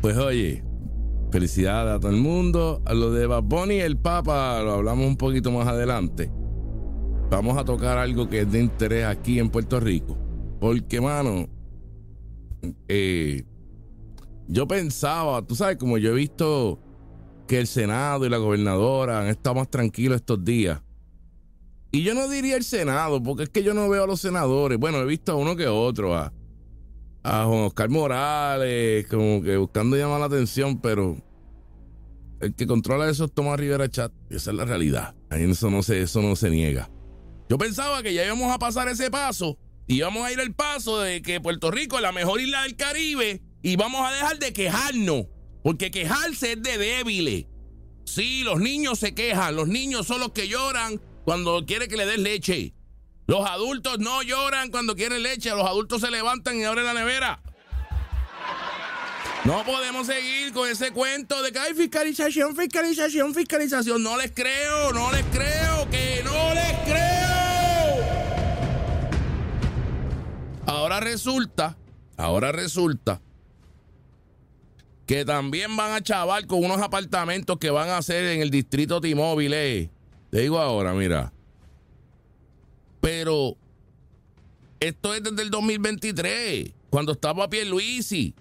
Pues oye, felicidades a todo el mundo. A lo de Bad Bunny y el Papa lo hablamos un poquito más adelante. Vamos a tocar algo que es de interés aquí en Puerto Rico. Porque, mano, yo pensaba, tú sabes, como yo he visto que el Senado y la gobernadora han estado más tranquilos estos días. Y yo no diría el Senado, porque es que yo no veo a los senadores. Bueno, he visto a uno que otro, a Juan Oscar Morales, como que buscando llamar la atención, pero el que controla eso es Tomás Rivera Chat. Esa es la realidad. Ahí eso no se niega. Yo pensaba que ya íbamos a pasar ese paso y íbamos a ir al paso de que Puerto Rico es la mejor isla del Caribe y vamos a dejar de quejarnos, porque quejarse es de débiles. Sí, los niños se quejan, los niños son los que lloran cuando quiere que le des leche. Los adultos no lloran cuando quieren leche, los adultos se levantan y abren la nevera. No podemos seguir con ese cuento de que hay fiscalización. No les creo, que no les creo. Ahora resulta que también van a chavar con unos apartamentos que van a hacer en el distrito T-Mobile. Te digo ahora, mira. Pero esto es desde el 2023, cuando estaba Pierluisi.